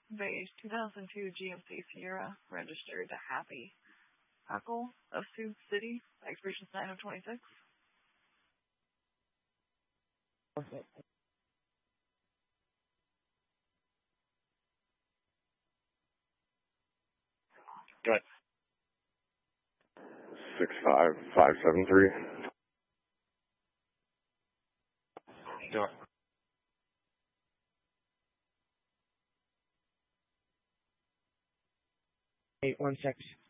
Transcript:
beige 2002 GMC Sierra, registered to Happy Hackle of Sioux City, expiration 9 of 26. Perfect. Go ahead. 65573. Go ahead. 816.